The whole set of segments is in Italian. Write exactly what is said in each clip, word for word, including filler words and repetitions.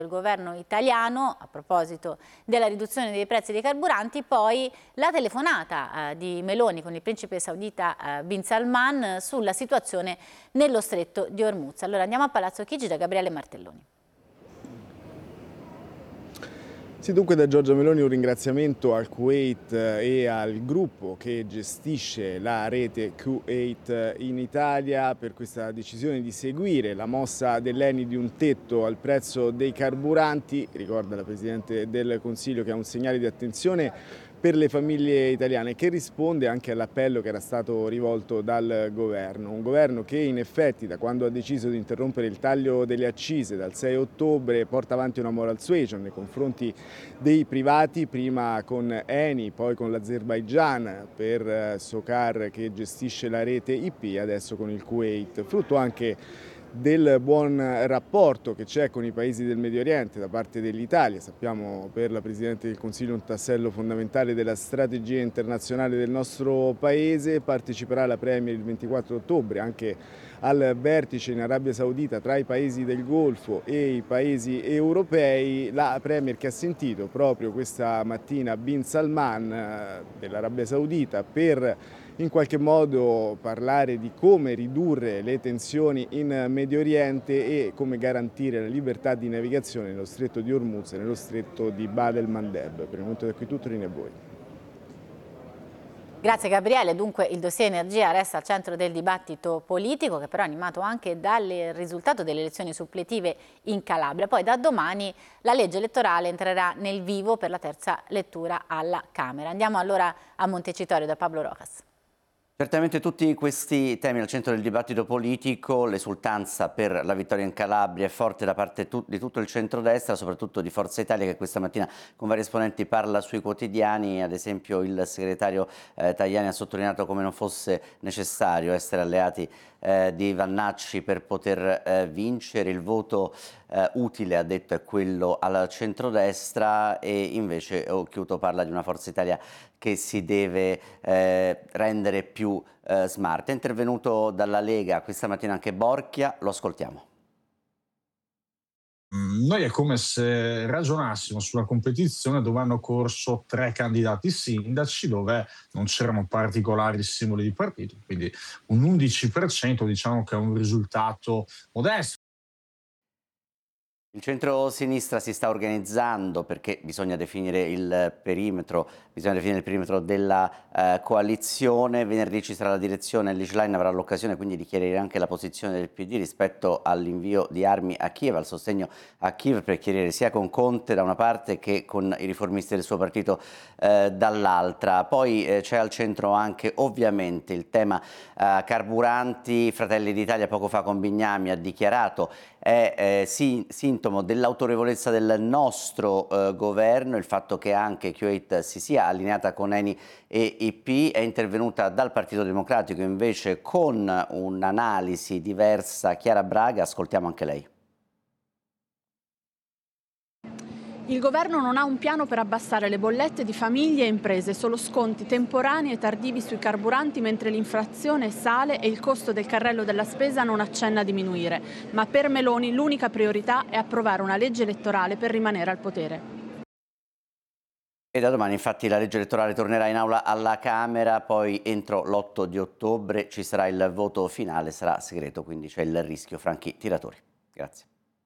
il governo italiano a proposito della riduzione dei prezzi dei carburanti, poi la telefonata eh, di Meloni con il principe saudita eh, Bin Salman sulla situazione nello stretto di Hormuz. Allora andiamo a Palazzo Chigi da Gabriele Martelloni. Sì, dunque da Giorgia Meloni un ringraziamento al Kuwait e al gruppo che gestisce la rete Kuwait in Italia per questa decisione di seguire la mossa dell'Eni di un tetto al prezzo dei carburanti. Ricorda la Presidente del Consiglio che ha un segnale di attenzione per le famiglie italiane, che risponde anche all'appello che era stato rivolto dal governo. Un governo che in effetti da quando ha deciso di interrompere il taglio delle accise dal sei ottobre porta avanti una moral suasion nei confronti dei privati, prima con Eni, poi con l'Azerbaigian per Socar che gestisce la rete I P, adesso con il Kuwait, frutto anche del buon rapporto che c'è con i paesi del Medio Oriente da parte dell'Italia. Sappiamo per la Presidente del Consiglio un tassello fondamentale della strategia internazionale del nostro Paese. Parteciperà la Premier il ventiquattro ottobre anche al vertice in Arabia Saudita tra i paesi del Golfo e i paesi europei. La Premier che ha sentito proprio questa mattina Bin Salman dell'Arabia Saudita per in qualche modo parlare di come ridurre le tensioni in Medio Oriente e come garantire la libertà di navigazione nello stretto di Hormuz e nello stretto di Bab el-Mandeb. Per il momento da qui tutto, linea a voi. Grazie Gabriele, dunque il dossier energia resta al centro del dibattito politico che però è animato anche dal risultato delle elezioni suppletive in Calabria. Poi da domani la legge elettorale entrerà nel vivo per la terza lettura alla Camera. Andiamo allora a Montecitorio da Pablo Rojas. Certamente tutti questi temi al centro del dibattito politico, l'esultanza per la vittoria in Calabria è forte da parte di tutto il centrodestra, soprattutto di Forza Italia che questa mattina con vari esponenti parla sui quotidiani, ad esempio il segretario eh, Tajani ha sottolineato come non fosse necessario essere alleati eh, di Vannacci per poter eh, vincere, il voto eh, utile ha detto è quello al centrodestra e invece Occhiuto parla di una Forza Italia che si deve eh, rendere più eh, smart. È intervenuto dalla Lega questa mattina anche Borchia, lo ascoltiamo. Noi è come se ragionassimo sulla competizione dove hanno corso tre candidati sindaci, dove non c'erano particolari simboli di partito, quindi un undici per cento diciamo che è un risultato modesto. Il centro-sinistra si sta organizzando perché bisogna definire il perimetro, bisogna definire il perimetro della eh, coalizione. Venerdì ci sarà la direzione, l'I C L A I N avrà l'occasione quindi di chiarire anche la posizione del P D rispetto all'invio di armi a Kiev, al sostegno a Kiev, per chiarire sia con Conte da una parte che con i riformisti del suo partito eh, dall'altra. Poi eh, c'è al centro anche ovviamente il tema eh, carburanti. Fratelli d'Italia poco fa con Bignami ha dichiarato è eh, sì, sintomo dell'autorevolezza del nostro eh, governo il fatto che anche Kuwait si sia allineata con Eni e I P. È intervenuta dal Partito Democratico invece con un'analisi diversa Chiara Braga, ascoltiamo anche lei. Il governo non ha un piano per abbassare le bollette di famiglie e imprese, solo sconti temporanei e tardivi sui carburanti mentre l'inflazione sale e il costo del carrello della spesa non accenna a diminuire. Ma per Meloni l'unica priorità è approvare una legge elettorale per rimanere al potere. E da domani infatti la legge elettorale tornerà in aula alla Camera, poi entro l'otto di ottobre ci sarà il voto finale, sarà segreto, quindi c'è il rischio franchi tiratori. Grazie.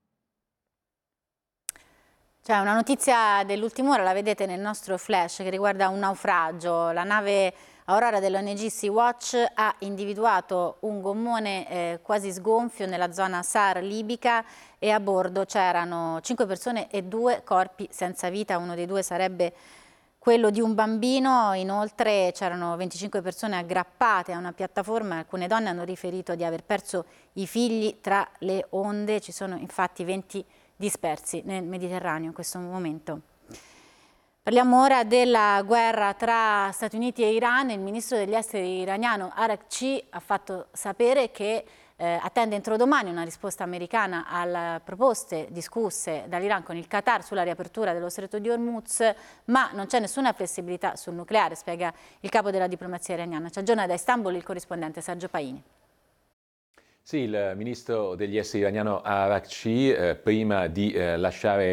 C'è una notizia dell'ultima ora, la vedete nel nostro flash, che riguarda un naufragio. La nave Aurora dell'O N G Sea-Watch ha individuato un gommone eh, quasi sgonfio nella zona S A R libica e a bordo c'erano cinque persone e due corpi senza vita. Uno dei due sarebbe quello di un bambino. Inoltre c'erano venticinque persone aggrappate a una piattaforma. Alcune donne hanno riferito di aver perso i figli tra le onde. Ci sono infatti venti dispersi nel Mediterraneo in questo momento. Parliamo ora della guerra tra Stati Uniti e Iran. Il ministro degli esteri iraniano Araghchi ha fatto sapere che eh, attende entro domani una risposta americana alle proposte discusse dall'Iran con il Qatar sulla riapertura dello stretto di Hormuz, ma non c'è nessuna flessibilità sul nucleare, spiega il capo della diplomazia iraniana. Ci aggiorna da Istanbul il corrispondente Sergio Paini. Sì, il ministro degli esteri iraniano Araghchi, eh, prima di eh, lasciare